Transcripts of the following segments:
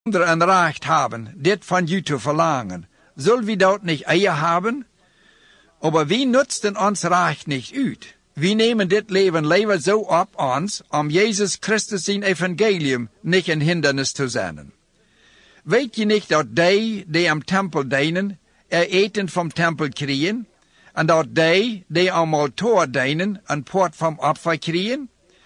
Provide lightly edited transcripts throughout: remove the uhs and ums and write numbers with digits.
een recht haben, dit van u te verlangen. Zullen we dat niet eer haben? Aber wir nutzen ons Recht nicht uit. Wir nehmen dit Leben lieber so op ons, Jesus Christus zijn Evangelium nicht een hindernis te zijn. Weet je niet dat die am tempel dienen, eten vom tempel kriegen, en dat die am altaar dienen, een poort vom opfer kriegen?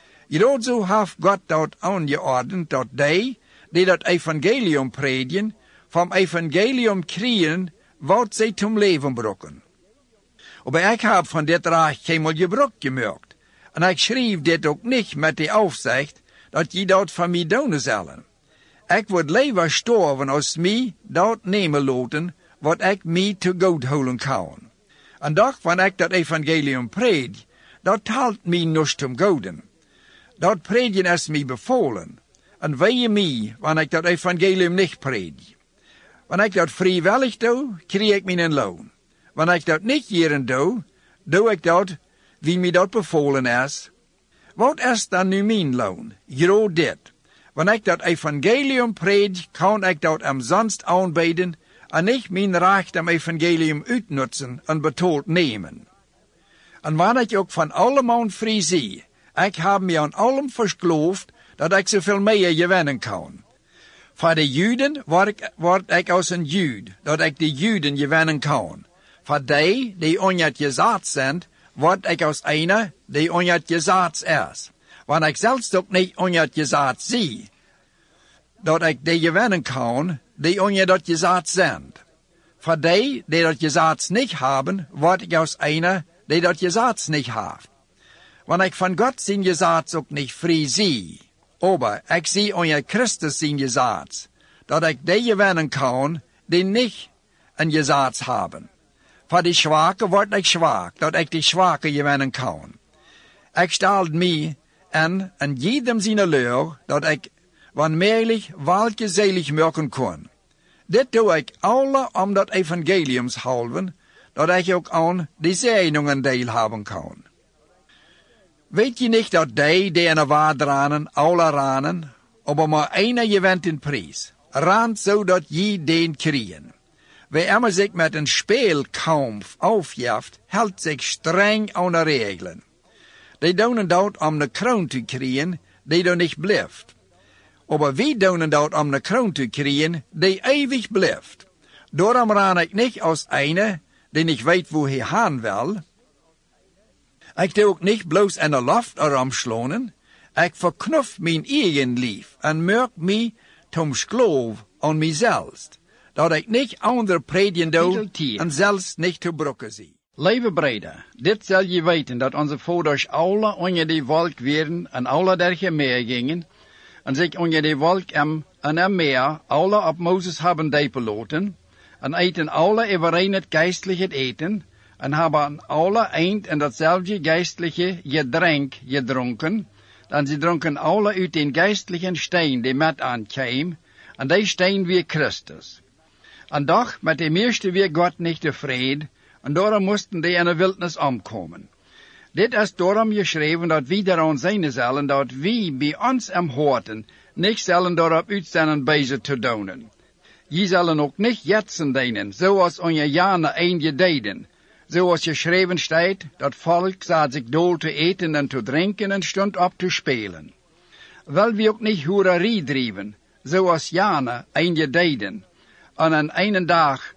Zo heeft God dat aangeordend, dat die dat Evangelium predigen, vom Evangelium kriegen, wat zij zum leven brokken. Aber ik heb van dit recht geen gebruik gemaakt. En ik schreef dit ook niet met de afzicht dat je dat van mij doen zullen. Ik word liever sterven als mij dat nemen laten wat ik mij te goed houden kan. En doch, wanneer ik dat evangelium predik, dat telt mij niets om goden. Dat predigen is mij bevolen. En wee mij, wanneer ik dat evangelium niet predik. Wanneer ik dat vrijwillig doe, krijg ik mijn loon. Wanneer ik dat niet hierin doe ik dat wie mij dat bevolen is. Wat is dan nu mijn loon? Ja, dit. Wanneer ik dat evangelium predik, kan ik dat umsonst aanbieden en niet mijn recht am evangelium uitnutzen en betaald nemen. En wanneer ik ook van allemaal vrij zie, ik heb me aan allem vergeloofd dat ik zoveel meer gewinnen kan. Voor de Juden word ik als een Jude, dat ik de Juden gewinnen kan. Voor die onjet gezaad zijn, word ik als einer, die onjet gezaad is. Want ik zelfs ook niet onjet gezaad zie, dat ik die gewinnen kan, die onjet dat gezaad zijn. Voor die dat gezaad niet hebben, word ik als einer, die dat gezaad niet heeft. Want ik van God zijn gezaad ook niet vrij zie. Aber ik zie onjet Christus zijn gezaad, dat ik die gewinnen kan, die niet een gezaad hebben. Voor die Schwache word ik zwak, dat ik die Schwache gewinnen kan. Ik stel mij en jedem zijn leur, dat ik wanneerlijk welke zelig merken kan. Dit doe ik alle om dat evangeliums halven, dat ik ook aan die zegeningen deel hebben kan. Weet je niet dat die in de waard ranen, alle ranen, aber maar einer gewint in prijs, rant zodat je den kriegen. Wie immer zich met een speelkampf aufjeft, hält zich streng aan de regelen. Die doen dat om de kroon te krijgen, die er niet blijft. Aber wie doen dat om de kroon te krijgen, die eeuwig blijft. Daarom ran ik niet als eine, die niet weet wo hij gaan wil. Ik doe ook niet bloos in de lucht omslonen. Ik verknuff mijn eigen lief en merk mij tom skloof aan mijzelf. Dat ik niet ander predigen doe en zelfs niet te brokken zie. Lieve breder, dit zal je weten dat onze vaders alle onder die wolk werden en alle derge meer gingen en zich onder die wolk en meer alle op Mozes hebben depeloten en eten alle overeen het geistliche eten en hebben alle eind en datzelfde geistliche gedränk gedronken, dan ze dronken alle uit den geistlichen steen die met aankwam en die steen weer Christus. En doch met de meeste weer God niet tevreden, en daarom moesten die in de wildnis omkomen. Dit is daarom geschreven dat wij daaraan zijn zullen, dat wij bij ons am horten niet zullen daarop uitzenden bezig te doen. Je zullen ook niet jetsen dienen, zoals onze jaren eindje deden. Zoals geschreven staat, dat volk zat zich dool te eten en te drinken en stond op te spelen. Wel we ook niet hoererie drijven, zoals jaren eindje deden. En aan een dag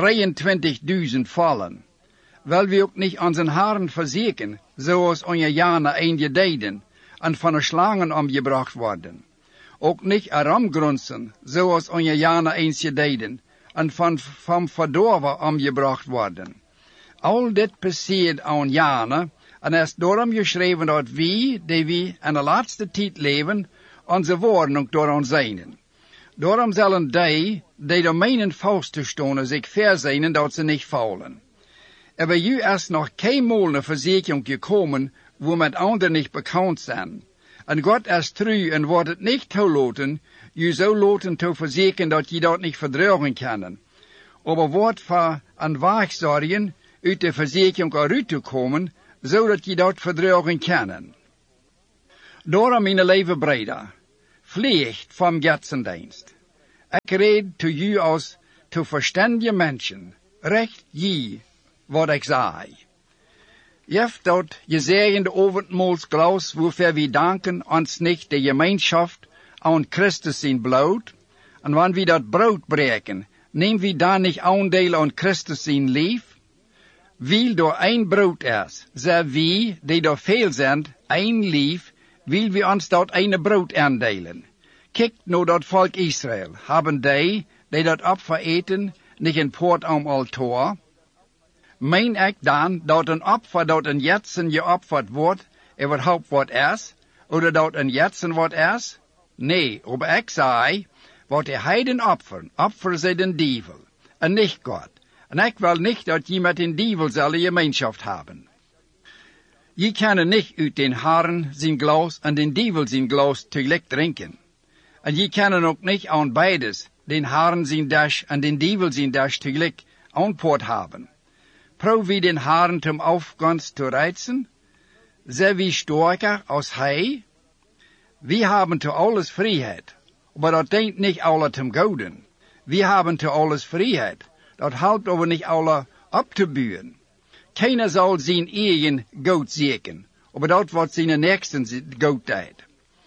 23.000 vallen. Wel we ook niet onze haren verzeken, zoals onze jaren eindje deden, en van de slangen omgebracht worden. Ook niet eramgrunzen, zoals onze jaren eindje deden, en van verdorven omgebracht worden. Al dit passeert aan jaren, en is daarom geschreven dat wij, die we in de laatste tijd leven, onze woorden ook door ons zijn. Daarom zullen die de meenen vals te stonen, zich verzijnen dat ze niet faulen. Aber u is nog keinmaal een verzekering gekomen, wo met anderen niet bekend zijn. En God is trouw en wordt het niet toelaten, u zo laten te verzekeren dat je dat niet verdragen kan. Aber wordt voor een waagzorgen uit de verzekering eruit te komen, zodat je dat verdragen kan. Daarom, mijn lieve breder, vliegt vom Götzendienst. Ik red to you als to verstandige mensen. Recht je, wat ik zei. Jeft dat gezegende overdmaalsglas, wofür wir danken ons nicht de Gemeinschaft an Christus zijn bloot. En wanneer we dat brood breken, nehmen wir dan nicht aandeel an Christus zijn lief? Weil door ein brood is, so wie, die door veel zijn, ein lief, will wir uns dort eine brood aandelen. Kijkt nou dat Volk Israel, haben die dat Opfer eten, nicht in Port am Altar? Mein ik dan dat een Opfer dat een jetsen geopfert wordt, überhaupt wat is, oder dat een jetsen wat is? Nee, aber ik zei, wat de heiden opfern zij den Dievel, en nicht Gott. En ik wil nicht dat je met den Dievel zal Gemeinschaft haben. Je kan nicht uit den Haaren zijn Glas en den Dievel zijn Glas tegelijk drinken. En je kan ook nicht aan beides, den Haaren zijn Dash en den Dievel zijn Dash tegelijk aanpoort haben. Probeer wie den Haaren zum Aufgangs zu reizen? Sehr wie stärker als hij? Wir haben zu alles Freiheit, aber das denkt nicht alle zum Gouden. Wir haben zu alles Freiheit, das halt aber nicht alle abzubühen. Keiner soll sein eigen Goat sägen, aber das wird seine Nächsten Goat teit.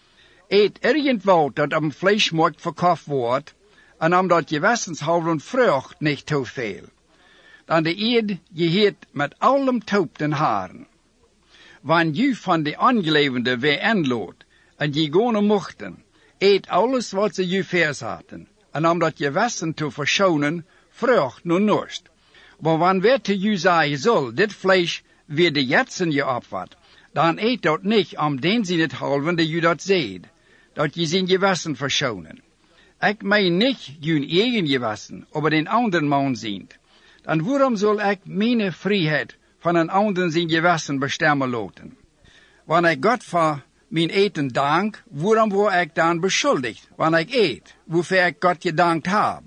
Eet irgendwo, dat am Fleischmarkt verkauft wordt, en om dat gewissenshalve Frucht nicht zu veel. Dan de eed geheert met allem taub den Haaren. Wann je van de Angelevende weer aanloot, en je gone mochten, eet alles wat ze je vers hadden, en om dat gewissen te verschonen, Frucht nur nust. Maar wann weer te je zeggen zal, dit vlees weer de jetsen je opvat, dan eet dat niet om den zin het halven dat je dat zeed, dat je zijn gewissen verschonen. Ik meen niet je eigen gewissen, aber den anderen man zien. Dan waarom zal ik mijn vrijheid van een anderen zijn gewissen bestemmen laten? Wanneer ik God voor mijn eten dank, waarom word ik dan beschuldigd, wanneer ik eet, wofür ik God gedankt heb?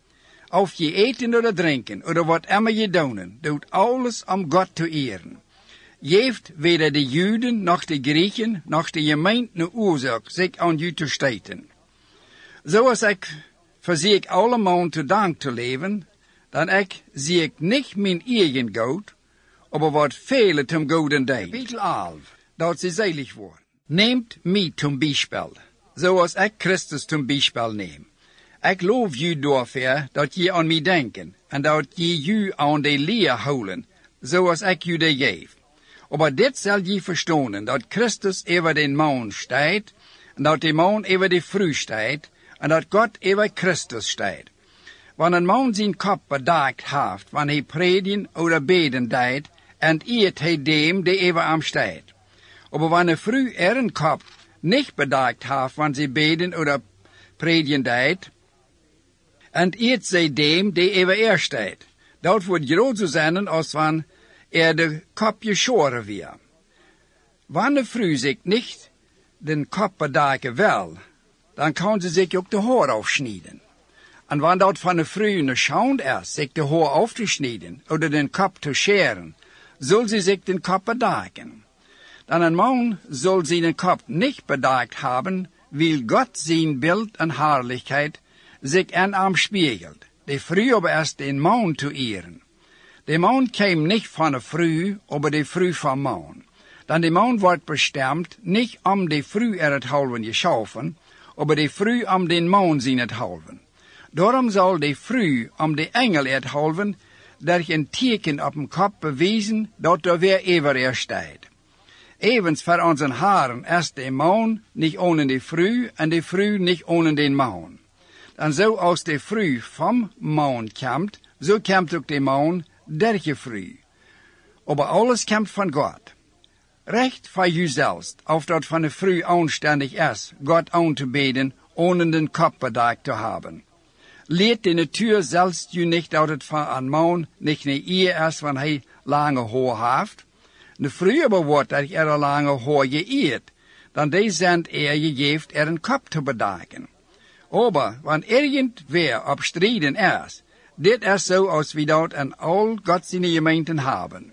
Of je eten oder drinken, oder wat immer je doen, doet alles om God te eren. Geeft weder de Juden, noch de Griechen, noch de gemeente oorzaak zich aan u te steten. Zoals ik verzie ik allemaal te dank te leven, dan zie ik niet mijn eigen goud, aber wat vele zum Gouden deed. Kapitel 11, dat ze selig worden. Neemt mij zum Beispiel, zoals ik Christus zum Beispiel neem. Ik loof u daarvoor dat je aan mij denken, en dat je u aan de leer houden, zoals ik u de geef. Aber dit zal je verstaan, dat Christus over den Mann steht, en dat de Mann over de Früh steht, en dat God over Christus steht. Wanneer een man zijn kop bedekt heeft, wanneer hij predigen oder beden deed, en eert hij dem, die over am steht. Aber wanneer Früh een kop nicht bedekt heeft, wanneer sie beden oder predigen deed, en eert zij dem, die over steht. Dat wordt groot zo zijn als wanneer de kop geschoren weer. Wanneer Früh zich nicht den kop bedekken wil, dan kan ze zich ook de haar aufschneiden. En wanneer dat van de Früh ne schauend is, zich de haar aufzuschneiden oder den kop te scheren, soll sie sich den kop bedekken. Dan een man soll seinen kop nicht bedeckt haben, weil Gott sein Bild en Herrlichkeit sich in ihm spiegelt. De Früh aber erst den Mann zu ehren. Der Mann käme nicht von der Früh, aber der Früh vom Mann. Denn der Mann wird bestimmt nicht die Früh halben geschaffen, aber die Früh den Mann halben. Darum soll die Früh die Engel halben, durch ein Teken auf dem Kopf beweisen, dass da wer ever steht. Evens für unseren Haaren ist der Mann nicht ohne die Früh und die Früh nicht ohne den Mann. Denn so aus der Früh vom Mann kommt, so kommt auch der Mann der Früh. Aber alles kommt von Gott. Recht für you selbst, auf dat von der Früh anständig ist, Gott anzubeten, ohne den Kopf bedeckt zu haben. Lehrt die Natur selbst you nicht, dass es für ein Mann nicht eine Ehe ist, wenn er lange Haar hat. Ne Früh aber wird lange Haar geehrt, dann die sind gegeben, den Kopf zu bedecken. Aber wenn irgendwer abstriden ist, dit is so, als wie dat en al Gott seine Gemeinden haben.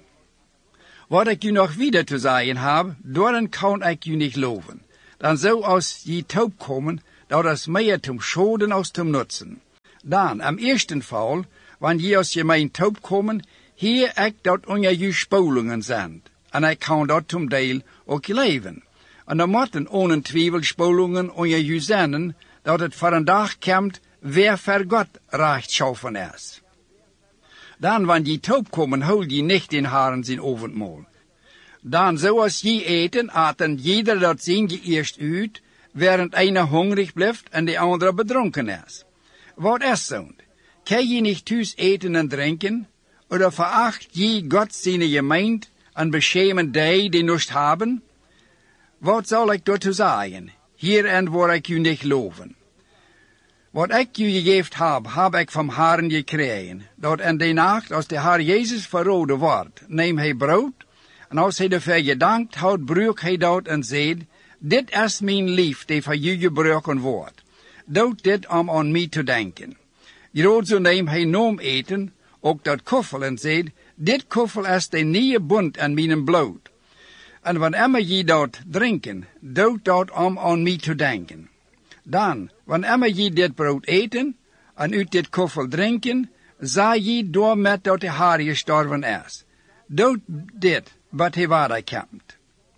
Wat ik u nog wieder zu sagen habe, daran kann ich u nicht loven. Dan so als je taub kommen, dat is meer zum schoden als zum nutzen. Dan, am eersten Fall, wanneer je als je mijn taub komen, hier ik dat onder je spolingen zijn. En ik kan dat zum deel ook leven. En dan moeten onentwijfeld spolingen onder je zijn, dat het voor een dag komt, wer voor God rechtschaffen is. Dan, wanneer je taub komen, hou je niet in haren zijn avondmaal. Dan, zoals je eten, aten jeder dat zien je eerst uit, während einer hungrig blijft en de andere bedronken is. Wat is zo'n? Kan je niet thuis eten en drinken? Oder veracht je God zijn gemeente en beschämen die niets hebben? Wat zal ik daartoe zeggen? Hierin word ik u niet loven. Wat ik u gegeven heb ik van Herren gekregen, dat in de nacht, als de Heer Jezus verroden wordt, neem hij brood, en als hij ervoor gedankt houdt, bruik hij dat en zegt, dit is mijn lief, die voor u gebruiken wordt. Doe dit om aan mij te denken. Hierover zo neemt hij noem eten, ook dat koffel, en zegt, dit koffel is de nieuwe bond aan mijn bloed. En wanneer je dat drinken, doe dat om aan mij te denken. Dan, wanneer je dit brood eten, en uit dit koffel drinken, zei je door met dat de Heer gestorven is. Doe dit, wat hij waardig komt.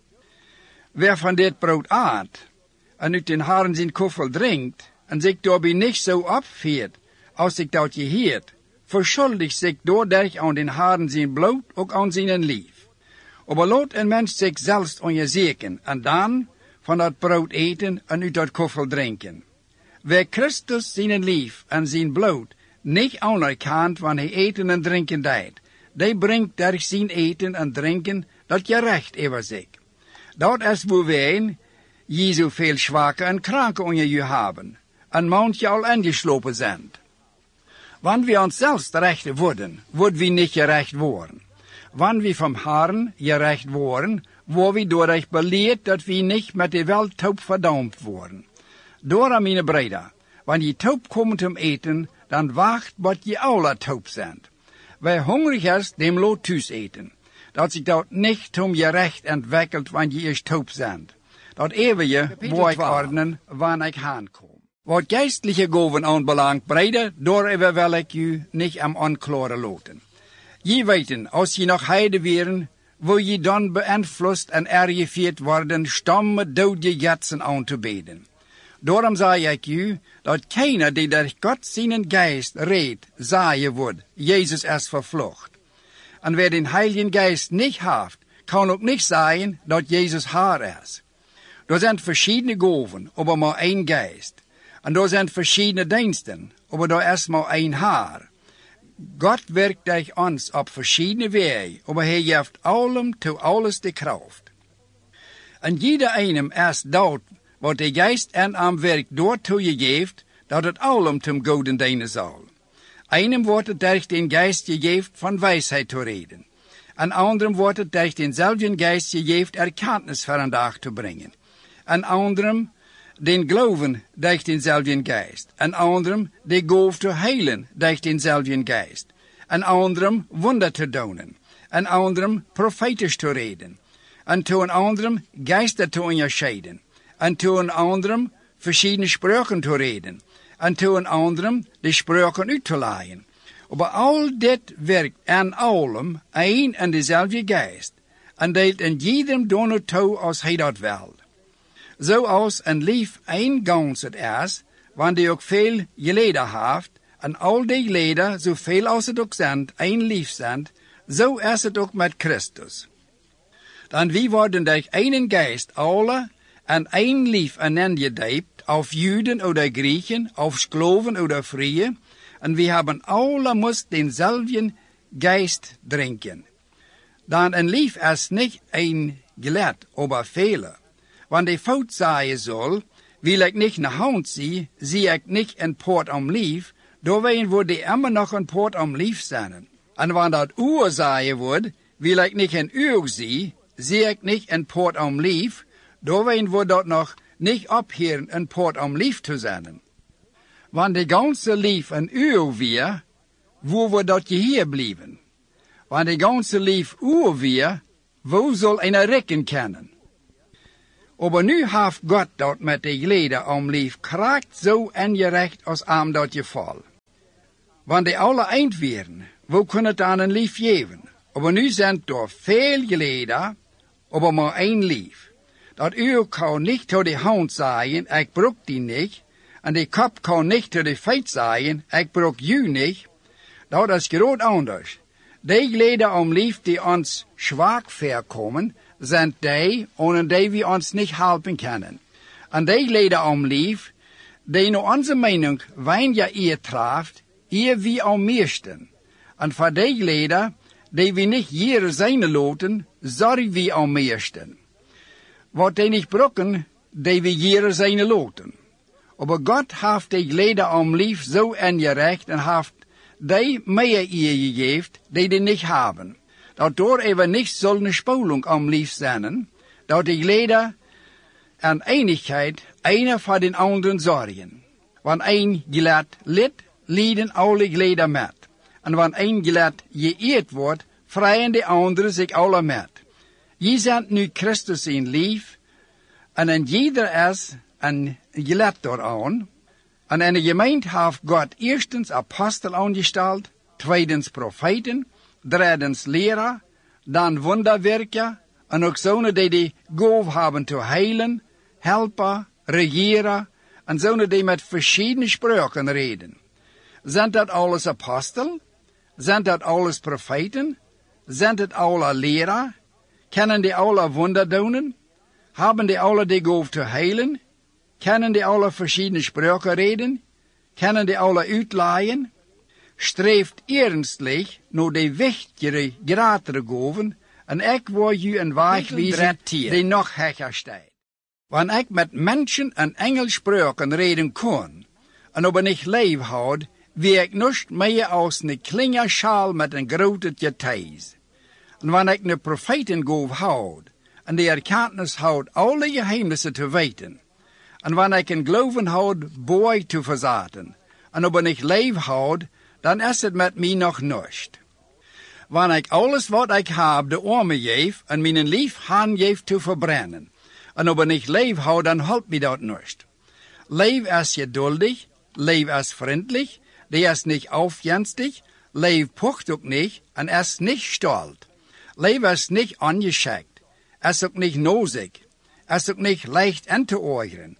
Wer van dit brood aat, en uit den Herren zijn koffel drinkt, en zich daarbij niet zo opviert, als ik dat je heert, verschuldigt zich doordat aan den Herren zijn bloed, ook aan zijn lief. Maar laat een mens zich zelfs onderzoeken, en dan van dat brood eten en uit dat koffel drinken. Wer Christus zijn lief en zijn bloed niet anerkent wanneer hij eten en drinken deed, die brengt door zijn eten en drinken dat je recht over zich. Dat is waar wij je zoveel zwakke en kranke onder je hebben, en manche al ingeslopen zijn. Wanneer we ons zelfs recht worden, worden we niet gerecht worden. Wanneer we van Herren gerecht worden, worden we doordat beleerd dat we niet met de welt taub verdampt worden. Door mijn breder, wanneer je taub komt om eten, dan wacht wat je alle taub zijn. Wer hungrig is, dem laat thuis eten. Dat zich dat niet om je recht ontwikkelt wanneer je is taub zijn. Dat even je wil ik ordenen wanneer ik aankom. Wat geestliche gaven aanbelangt, breder, door wil ik u niet am aanklaren laten. Je weten, als je nog heide wären, wil je dan beïnvloed en ergevierd worden, stomme dode jetsen aan te beden. Daarom zei ik u, dat keiner die door God zijn geest redt, zeggen wordt, Jezus is vervlocht. En wer den Heiligen Geist niet heeft, kan ook niet zeggen dat Jezus haar is. Er zijn verschillende gaven, maar maar één geest. En er zijn verschillende diensten, maar er is maar één haar. God werkt durch ons op verschillende wegen, maar hij geeft allem toe alles de kracht. En jeder einem is dat wat de geest en am werk doortoe je geeft, dat het allem zum goden dienen zal. Einem wordt het durch den Geist gegeven van wijsheid te reden. En anderem wordt het durch denzelfden Geist gegeven erkenntnis voor een dag te brengen. En anderem den Glauben durch denselben Geist. En anderem de Gauf te heilen durch denselben Geist. En anderem Wunder te doen. En anderem profetisch te reden. En toe een anderem Geister te onderscheiden. En toe een anderem verschillende spraken te reden. En toe een anderem de spraken uit te leiden. Maar al dit werkt aan allem een en dezelfde Geist. En deelt in jedem donor toe als hij dat wil. Zoals een lief een ganset is, wanneer die ook veel geleden heeft, en al die leden, zoveel als het ook zijn, een lief zijn, zo is het ook met Christus. Dan wie worden durch einen Geist alle en een lief einander gedeibt, auf Juden oder Griechen, auf Skloven oder Frie, en we hebben alle muss denselben Geist drinken. Dan een lief is niet een geleerd, aber vele. Wanneer de fout zeggen zal, wil ik niet naar hand zie ik niet een poort om lief, doorheen wordt die immer nog een poort om lief zijn. En wanneer dat uur zeggen wordt, wil ik niet een uur zie ik niet een poort om lief, doorheen wordt dat nog niet opheren een poort om lief te zijn. Wanneer de ganze lief een uur weer, wo wordt dat je hier blijven? Wanneer de ganze lief uur weer, wo zal een rekken kennen? Aber nu heeft God dat met de geleden om lief kracht zo en gerecht als aan dat geval. Want de alle eind werden, we kunnen het aan een lief geven. Aber nu zijn er veel geleden, aber maar één lief. Dat u kan niet tot de hand zeggen, ik broek die niet. En de kop kan niet tot de feit zeggen, ik broek u niet. Dat is groot anders. De geleden om lief die ons zwak voorkomen, zijn die, ohne die we ons niet helpen kunnen. En de geleden om lief, die naar onze mening weinig eer treft, eer wie am meesten. En voor de geleden, die we niet hier zijn laten, zorgen we am meesten. Wat die niet brokken, die we hier zijn laten. Aber God heeft de geleden om lief zo en gerecht en heeft die meer eer gegeven, die niet hebben. Dat door even niet zullen spulung om lief zijn, dat de geleden en eenigheid einer voor den anderen zorgen. Want een geled lid, lieden alle geleden met. En wanneer een geled geëerd wordt, vrijen de anderen zich alle met. Je zijn nu Christus in lief, en ieder is een geled daaraan. En in de gemeente heeft God eerstens apostel aangesteld, tweedens profeten, driedens leraar, dan wonderwerker, en ook zonen die de gaaf hebben te heilen, helpen, regeren, en zonen die met verschillende spraken reden. Zijn dat alles apostel? Zijn dat alles profeten? Zijn dat alle leraar? Kennen die alle wonder doen? Hebben die alle de gaaf te heilen? Kennen die alle verschillende spraken reden? Kennen die alle uitlaaien? Streeft ernstlich naar de wichtigere, grotere gaven, en ik wil je een weg wijzen die nog hecher staat. Wanneer ik met mensen en engelspraken reden kon, en op een leven houd, wie ik niet meer als een kleine schaal met een grote getuis. En wanneer ik een profetengoof houd, en de erkentenis houd alle geheimnissen te weten, en wanneer ik een geloven houd, boy te verzaten, en op een leven houd, dan is het met mij nog niet. Wanneer ik alles wat ik heb de armen geef, en mijn lief hand geef te verbrennen, en op een leven houd, dan helpt mij dat niet. Leef is geduldig, leef is vriendelijk, die is niet aufjenstig, leef pocht ook niet, en is niet stolz. Leef is niet ongeschikt, is ook niet nozig, is ook niet leicht in te oogeren.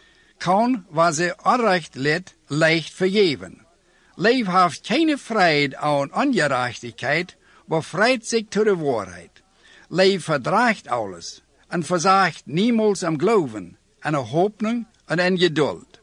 Kan, wat ze onrecht leidt, leicht vergeven. Leef heeft geen vrijheid aan ongerechtigheid, bevrijdt zich tot de waarheid. Leef verdraagt alles, en verzaagt niemals am geloven, en een hoopning en een geduld.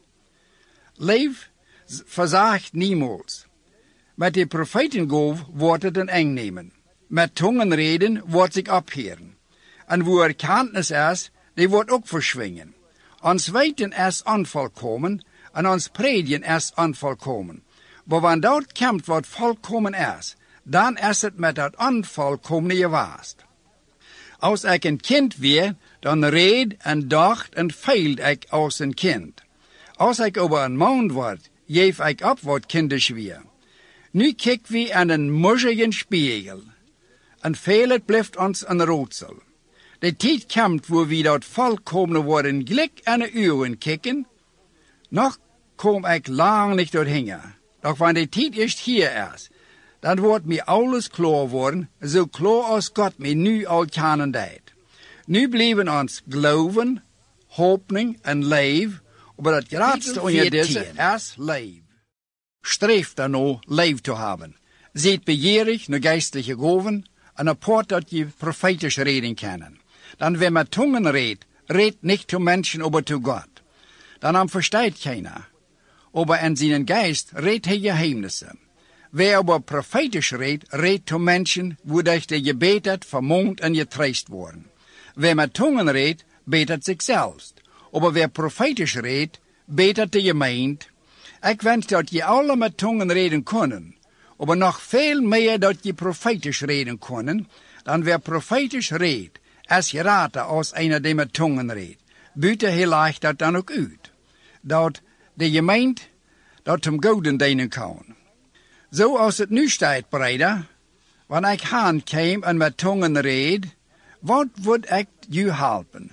Leef verzaagt niemals. Met de profetengoof wordt het een eng nemen. Met tongenreden wordt zich opheren. En wo erkenntnis is, die wordt ook verschwingen. Ons weten is onvolkomen, en ons predigen is onvolkomen. Maar wanneer dat komt wat volkomen is, dan is het met dat onvolkomene gewaast. Als ik een kind weer, dan reed en dacht en feild ik als een kind. Als ik over een maand word, geef ik op wat kinders weer. Nu kijk we aan een moezigen spiegel. En veel blijft ons een raadsel. De tijd komt waar we dat volkomene worden gelijk aan de uren kijken. Nog kom ik lang niet doorheen. Doch wanneer de tijd eerst hier is, dan wordt mij alles klaar worden, zo klaar als God mij nu al kennen deed. Nu blijven ons geloven, hoopning en leef, maar dat grootste onder deze is leef. Streef daarna leef te hebben. Zijt begeerig naar geestelijke gaven, en apart dat je profetisch reden kennen. Dan wenn met tongen redt niet te mensen, aber te God. Dan versteht keiner. Aber in seinen Geist redt hij geheimnissen. Wer aber prophetisch redt zu Menschen, wodurch der gebetet, vermont en getröst worden. Wer mit Zungen redt, betet sich selbst. Aber wer prophetisch redt, betet de Gemeinde. Ik wens dat je alle met tongen reden kunnen, aber nog veel meer dat je prophetisch reden kunnen, dan wer prophetisch redt, is geraten als einer die met tongen redt. Buiten heel leicht dat dan ook uit. Dat de gemeente dat hem goden dienen kan. Zo als het nu staat, breder, wanneer ik haan kwam en met tongen reed, wat would ik u helpen?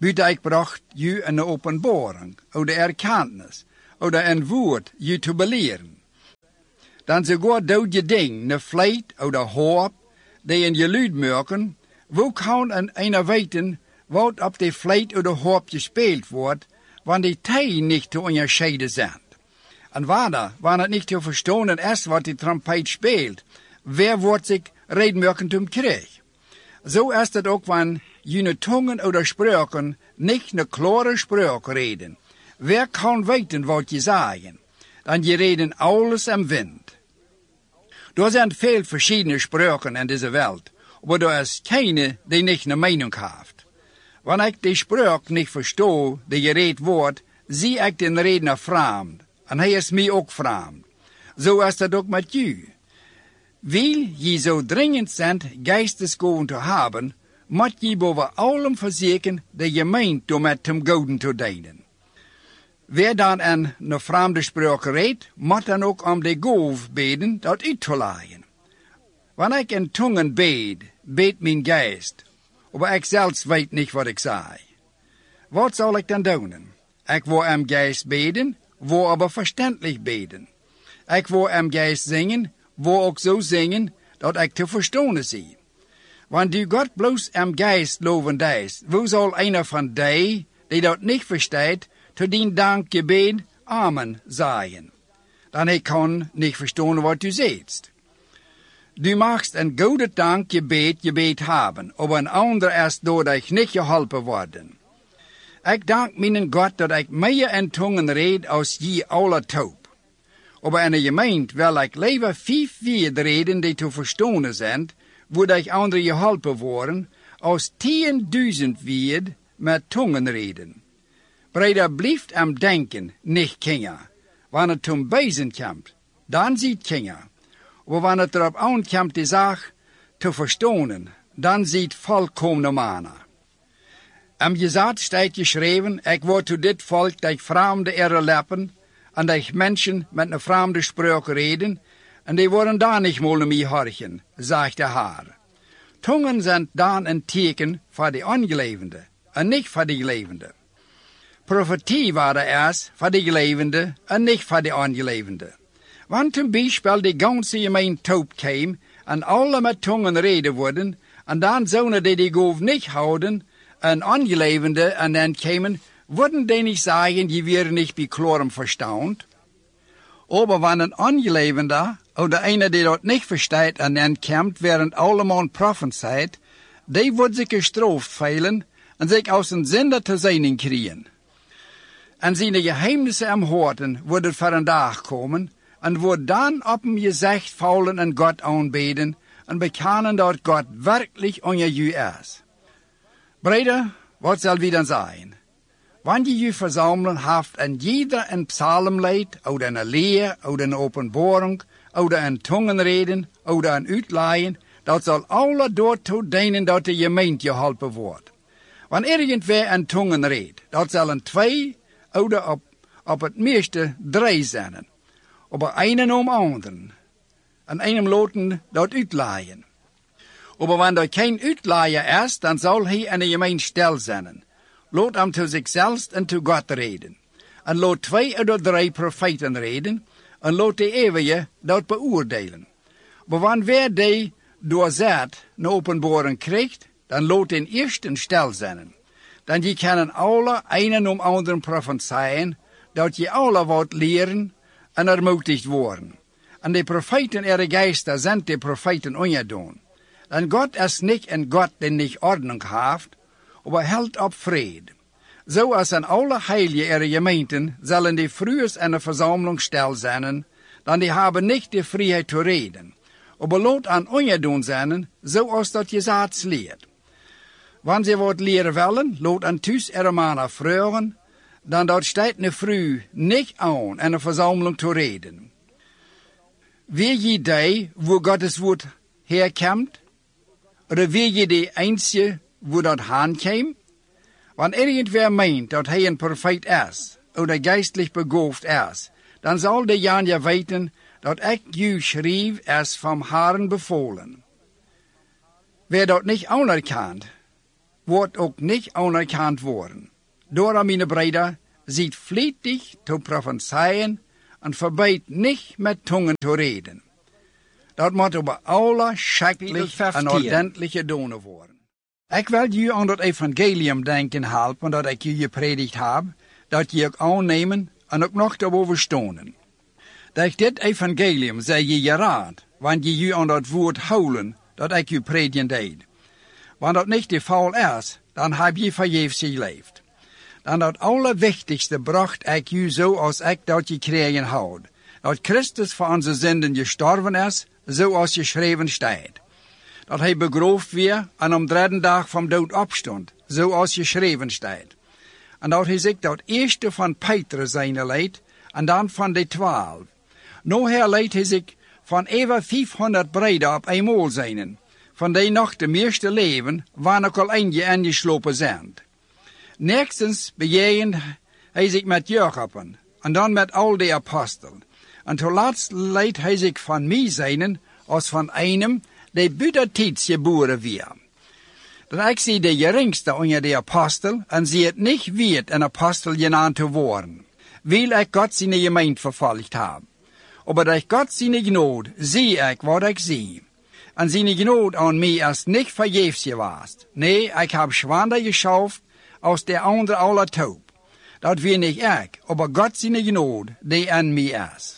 buiten ik bracht ju een openbaring, oder erkenntnis, oder een woord ju te beleren. Dan sogar dood je ding, ne vleit oder hoop, die in je luid maken, wo kan een weten wat op die vleit oder hoop gespeeld wordt, wanneer die tij niet te onderscheiden zijn. En wanneer het niet te verstaan is wat die trompet speelt, wer wordt zich redmerkend om krijg. Zo is het ook wanneer je tongen oder spreuken niet een klare spreuk reden. Wer kan weten wat je zeggen? Dan je reden alles am wind. Er zijn veel verschillende spreuken in deze wereld, maar er is keine die niet een mening heeft. Wanneer ik die spreuk niet verstoor, die gereed wordt, zie ik den redner vreemd. En hij is mij ook vreemd. Zo is het ook met u. Wil je zo dringend zijn geestesgaven te hebben, moet je boven allem verzekeren dat je meent door met hem goden te dienen. Wer dan een vreemde spreuk redt, moet dan ook om de goof beden dat uit te leiden. Wanneer ik in tongen beet mijn geest, maar ik zelfs weet niet wat ik zei. Wat zal ik dan doen? Ik wil am geest beden, wil aber verständlich beden. Ik wil am geest zingen, wil ook zo zingen dat ik te verstaan zie. Want du God bloos am geest loven deist, wo zal einer van die dat niet verstaat, te dien dankgebed Amen zeggen. Dan hij kan niet verstaan wat u zegt. Du magst een goede dankgebed hebben, aber een ander is doordat ik niet geholpen worden. Ik dank mijn God dat ik meer in tongen red als je alle taub. Aber in de gemeente wil ik liever 5 reden die te verstaan zijn, waar ik anderen geholpen worden, als 10.000 wierd met tongen reden. Breder blijft am denken, niet kingen. Wanneer het om bezen komt, dan ziet kingen. Maar wanneer het erop aankomt die zaak te verstaan, dan ziet volkomene mannen. Am Gezat staat geschreven, ik word to dit volk dat vreemde ere leppen, en dat mensen met een vreemde spreuk reden, en die worden daar niet molen mee horchen, zegt de Heer. Tongen zijn dan een teken voor de ongelevende, en niet voor de gelevende. Profetie waren eerst voor de gelevende, en niet voor de ongelevende. Want zum Beispiel de ganze gemeente taub kwam, en alle met tongen reden worden, en dan zouden die goof niet houden, en ongelevende, en dan kwamen, worden die niet zeggen, je weer niet bij klorum verstaand. Aber wann een ongelevende, oder einer, die dat niet verstaat, en dan komt, während allemaal prophezeit, die wordt zich gestraft veilen, en zich aus een zinder te zijn kriegen. En zijn geheimnissen am Horten worden voor een dag komen, en wordt dan op hem gezicht vallen en God aanbeden, en bekennen dat God werkelijk onder u is. Breder, wat zal wie dan zijn? Wanneer je verzamelen haft en jeder een psalmlied, oder een leer, oder een openbaring, oder een tongenreden, oder een uitleien, dat zal alle daartoe dienen dat de gemeente geholpen wordt. Wanneer irgendwer een tongenred, dat zullen 2, oder op het meeste 3 zijn. Aber einen om anderen. En einem loten dat uitleien. Aber wanneer er geen uitleier is, dan zal hij in de gemeente stil zijn. Laat hem te zichzelf en te God reden. En laat 2 oder 3 profeten reden. En laat de eeuwige dat beoordelen. Maar wanneer die doorzet een openbaring krijgt, dan laat den eersten stil zijn. Dan je kunnen alle einen om anderen profetieën, dat je alle wat leren en ermutigd worden. En de profeten ihre Geister zijn de profeten ongedaan. En God is niet een God die niet ordnung heeft, maar held op vrede. Zoals aan alle heilige ihre gemeenten zullen die vroeger in de verzameling stil zijn, dan die hebben niet de vrijheid te reden. Maar laat aan ongedaan zijn, zoals dat je zaad leert. Wanneer ze wat leren willen, laat aan thuis ihre mannen vragen, dan dat staat ne vrouw niet aan in de verzameling te reden. Wil je die, wo Gottes woord herkomt? Oder wil je die einzige, wo dat aankomt? Wanneer irgendwer meent dat hij een profeet is, oder geistlich begaafd is, dan zal de Jan ja weten dat ik u schreef is vom Herrn bevolen. Wer dat niet anerkent, wordt ook niet anerkend worden. Daarom, mijn broeder, ziet vlijtig te profetieën en verbeet niet met tongen te reden. Dat moet over alle schrikkelijk en ordentelijke donen worden. Ik wil je aan het evangelium denken helpen dat ik je gepredikt heb, dat je ook aannemen en ook nog daarover stonen. Dat dit evangelium zij je raad, want je aan dat woord houden, dat ik je prediken deed. Want dat niet de geval is, dan heb je vergeefs geleefd. Dan dat allerwichtigste bracht ik je zoals ik dat gekregen had. Dat Christus voor onze zinden gestorven is, zoals geschreven staat. Dat hij begroefd werd en om 3 dag van dood opstond, zoals geschreven staat. En dat hij zich dat eerste van Petrus zijn leed, en dan van de 12. Noher leed hij zich van over 500 breiden op eenmaal zijn, van die nog de meeste leven, waar nog al eentje ingeslopen zijn. Nächstens bejegend hij zich met Jacoben, en dan met al de apostelen. En tot laatst leed hij zich van mij zijn, als van einem, die buitentijd geboren weer. Dat ik zie de geringste onder de apostel, en zie het niet waard een apostel genaamd te worden, wil ik God zijn gemeente vervolgd hebben. Maar door God zijn genade zie ik wat ik zie. En zijn genade aan mij is niet vergeefs geweest. Nee, ik heb zwander geschaft als de andere alle taub. Dat weet niet ik, maar God zijn genade die in mij is.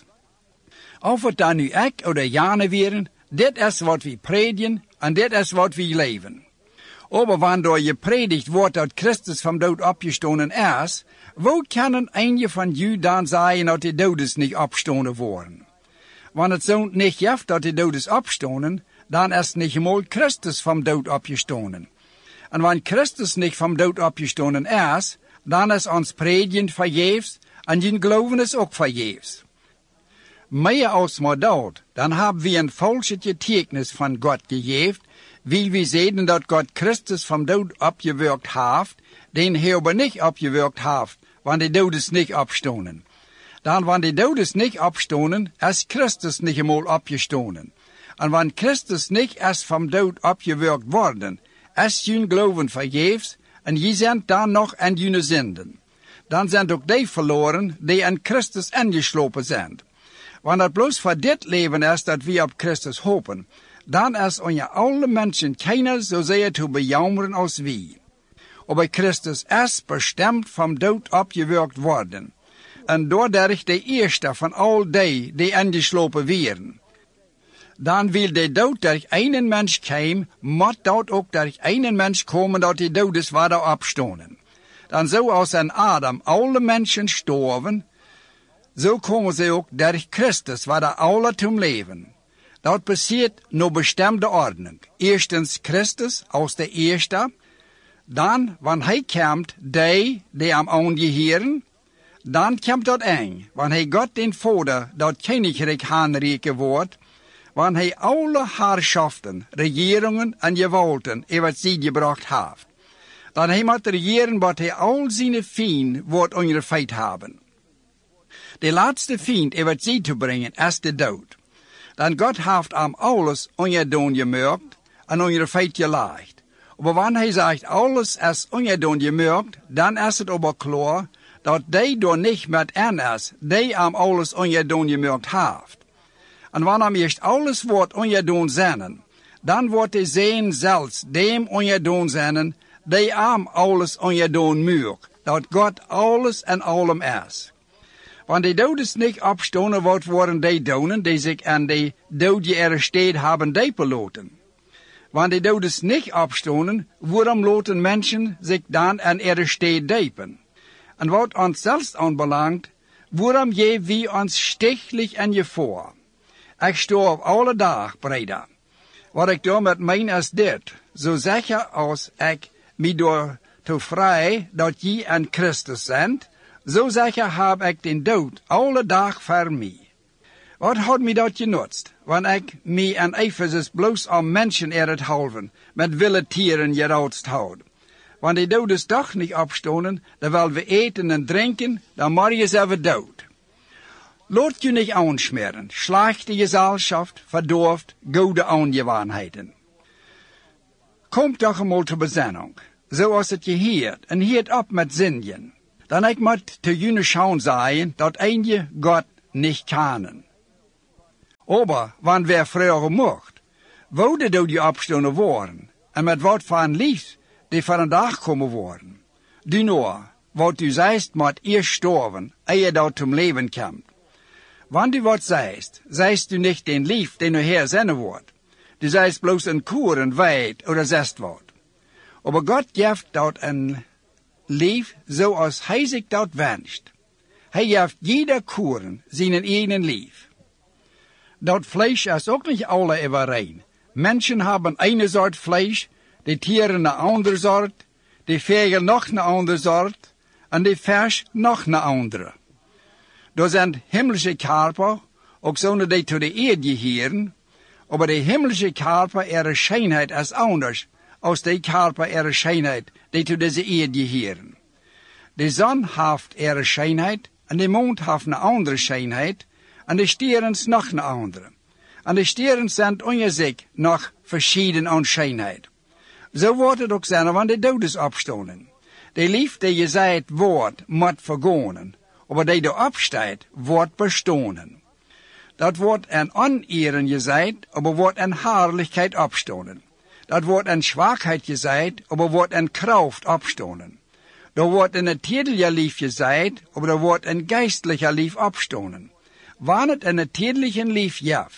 Of het dan nu ik of de jaren wären, dit is wat we predigen en dit is wat we leven. Maar wanneer je predikt wordt dat Christus van dood opgestonden is, hoe kan een van jullie dan zeggen dat de doden niet opstonden worden? Wanneer het zo niet heeft dat de doden opstonden, dan is niet eenmaal Christus van dood opgestonden. En wanneer Christus niet van dood opgestonden is, dan is ons predigen vergeefs en je geloven is ook vergeefs. Meer als maar dat, dan hebben we een valse getuigenis van God gegeven, wil we zeggen dat God Christus van dood opgewerkt heeft, den hij aber niet opgewerkt heeft, wanneer de doden niet opstonden. Dan wanneer de doden niet opstonden, is Christus niet eenmaal opgestonden. En wanneer Christus niet is van dood opgewerkt worden, is je geloven vergeefs, en je bent dan nog in je zinden. Dan zijn ook die verloren die in Christus ingeslopen zijn. Wanneer het bloos voor dit leven is dat we op Christus hopen, dan is onder alle mensen keiner zozeer te bejammeren als wij. Maar Christus is bestemd van dood opgewerkt worden. En doordat de eerste van al die ingeslopen werden. Dan wil de dood durch een mens kwam, moet dat ook durch een mens komen dat de doden waren opstonden. Dan zoals in Adam alle mensen storven, zo komen ze ook durch Christus waar alle zum leven. Dat passiert naar bestemde ordening. Eerstens Christus als de eerste, dan, wanneer hij komt, die am aangeheren, dan komt dat een, wanneer hij God den Vader dat koninkrijk aanreiken wordt, wanneer hij alle herrschaften, regeringen en gewalten in wat zij gebracht heeft. Dan hij moet regeren wat hij al zijn vrienden wordt onderfeit hebben. De laatste vriend in wat zij te brengen is de dood. Dan God heeft hem alles ongedaan gemerkt en onderfeit gelegd. Maar wanneer hij zegt alles is ongedaan gemerkt, dan is het aber klaar dat die door niet met en is, die hem alles ongedaan gemerkt heeft. En wanneer hem eerst alles wordt ongedaan zijn, dan wordt hij zijn zelfs dem ongedaan zijn, die hem alles ongedaan maakt, dat God alles en allem is. Wanneer de doden niet opstonden, wat worden die doden die zich aan de dood gearresteerd hebben diepen laten? Wanneer de doden niet opstonden, waarom laten mensen zich dan aan arresteerd diepen? En wat ons zelfs aanbelangt, waarom geven we ons stichtelijk in je voor? Ik sterf alle dag, breder. Wat ik daarmee meen is dit, zo zeker als ik me door te vrij dat je in Christus bent, zo zeker heb ik den dood alle dag voor mij. Wat had me dat genutzt, wanneer ik me in Ephesus bloos om mensen het halven, met wilde tieren geroodst houd? Wanneer de doden toch niet opstonden, dan willen we eten en drinken, dan maar je zelf dood. Laat je niet aansmeren, slechte gezelschap, verdorft, goede aangewoonheden. Kom toch eenmaal ter bezinning. zoals het je heert, en hield op met zingen. Dan ik moet te jullie schauen zeggen, dat je God niet kennen. Aber, wanneer we vragen mocht, wouden door die opstonden worden, en met wat voor een lief die voor een dag komen worden. Du nou, wat u zeist, moet eerst sterven, eer dat zum leven komt. Wanneer du wat zeist du niet den lief den u herzinnen wordt. Du zeist bloos een koeren wijd oder zest wat. Aber God geeft dat een lief zoals hij zich dat wenscht. Hij geeft jeder koeren zijn eigen lief. Dat vlees is ook niet alle overeen. Menschen hebben een soort vlees, de tieren een andere soort, de vogel nog een andere soort, en de vers nog een andere. Er zijn himmlische karper, ook zouden die tot de aarde geheren, aber de himmlische karper ihre schijnheid is anders, als de karper ihre schijnheid die tot deze aarde geheren. De zon heeft ihre schijnheid, en de mond heeft een andere schijnheid, en de sterren nog een andere. En de sterren zijn onder zich nog verschieden aan schijnheid. Zo wordt het ook zijn wanneer de doden opstonden. De lief die je zei het woord moet vergonen, aber die er opstaat wordt bestonen. Dat wordt een oneren gezegd, aber wordt een herrlichkeit opstonen. Dat wordt een zwakheid gezegd, aber wordt een kracht opstonen. Er wordt een natuurlijke lief gezegd, aber er wordt een geistelijke lief opstonen. Wanneer het een natuurlijke lief